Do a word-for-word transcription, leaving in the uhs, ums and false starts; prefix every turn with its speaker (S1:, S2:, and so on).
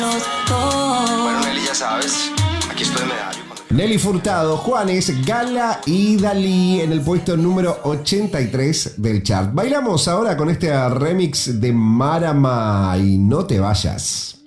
S1: Bueno, Nelly, ya sabes, aquí estoy de medallo. Cuando...
S2: Nelly Furtado, Juanes, Gala y Dalí en el puesto número ochenta y tres del chart. Bailamos ahora con este remix de Marama y No te vayas.